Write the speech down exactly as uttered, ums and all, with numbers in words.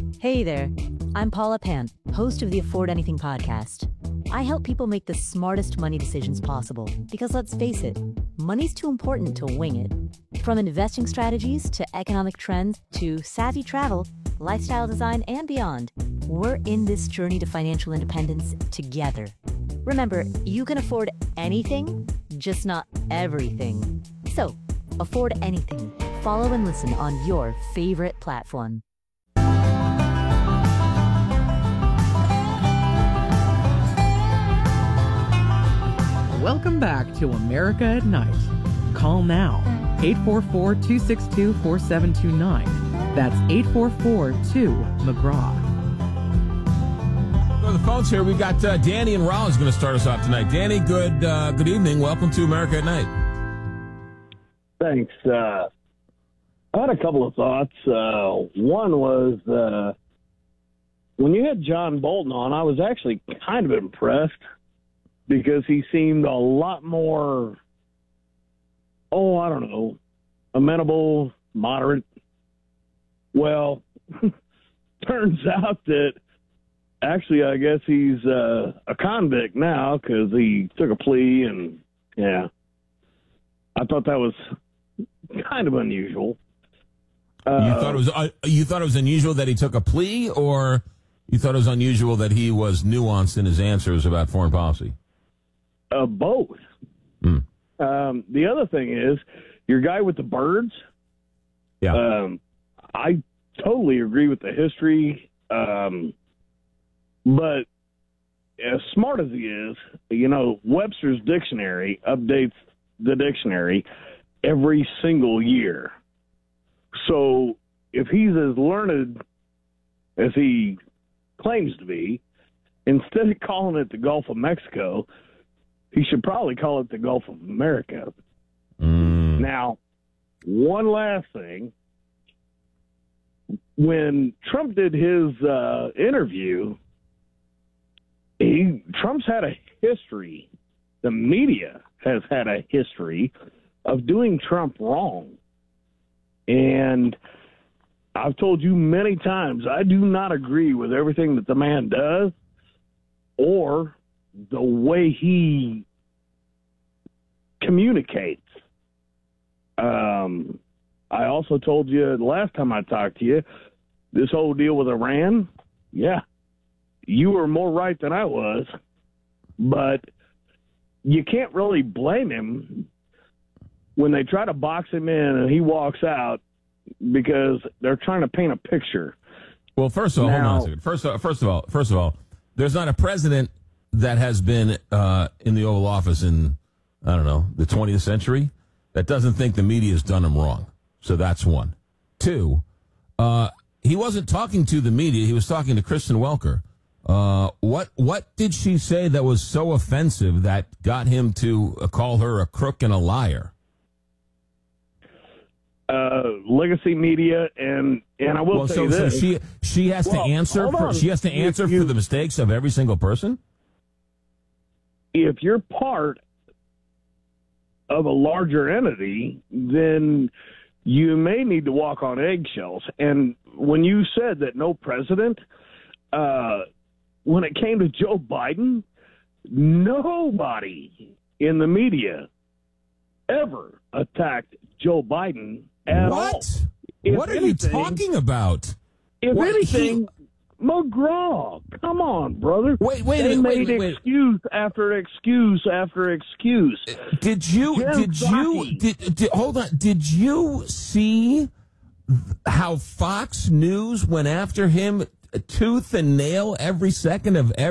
Hey there, I'm Paula Pant, host of the Afford Anything podcast. I help people make the smartest money decisions possible because let's face it, money's too important to wing it. From investing strategies to economic trends to savvy travel, lifestyle design, and beyond, we're in this journey to financial independence together. Remember, you can afford anything, just not everything. So, afford anything. Follow and listen on your favorite platform. Welcome back to America at Night. Call now, eight four four, two six two, four seven two nine. That's eight four four, two, McGraw. Go to the phones here. We got uh, Danny and Rollins going to start us off tonight. Danny, good uh, good evening. Welcome to America at Night. Thanks. Uh, I had a couple of thoughts. Uh, one was uh, when you had John Bolton on, I was actually kind of impressed because he seemed a lot more, oh, I don't know, amenable, moderate. Well, turns out that actually I guess he's uh, a convict now because he took a plea, and, yeah, I thought that was kind of unusual. Uh, you thought it was uh, you thought it was unusual that he took a plea, or you thought it was unusual that he was nuanced in his answers about foreign policy? Uh, both. Mm. Um, the other thing is, your guy with the birds. Yeah. Um, I totally agree with the history, um, but as smart as he is, you know, Webster's dictionary updates the dictionary every single year. So if he's as learned as he claims to be, instead of calling it the Gulf of Mexico, he should probably call it the Gulf of America. Mm. Now, one last thing. When Trump did his uh, interview, he Trump's had a history, the media has had a history of doing Trump wrong. And I've told you many times, I do not agree with everything that the man does or the way he communicates. Um, I also told you the last time I talked to you, this whole deal with Iran, yeah, you were more right than I was, but you can't really blame him when they try to box him in and he walks out because they're trying to paint a picture. Well, first of all, now, hold on a second. First, of, first of all, first of all, there's not a president that has been uh, in the Oval Office in, I don't know, the twentieth century that doesn't think the media has done him wrong. So that's one. Two, uh, he wasn't talking to the media. He was talking to Kristen Welker. Uh, what what did she say that was so offensive that got him to uh, call her a crook and a liar? Uh, legacy media, and and I will well, say so, this: so she she has well, to answer. For, she has to answer you, for the mistakes of every single person. If you're part of a larger entity, then you may need to walk on eggshells. And when you said that no president, uh, when it came to Joe Biden, nobody in the media ever attacked Joe Biden at what? all. If what are anything, you talking about? If what, anything, he... McGraw, come on, brother. Wait, wait, they wait, made wait, wait, excuse after excuse after excuse. Did you? Jen did Psaki. you? Did, did hold on? Did you see how Fox News went after him tooth and nail every second of every?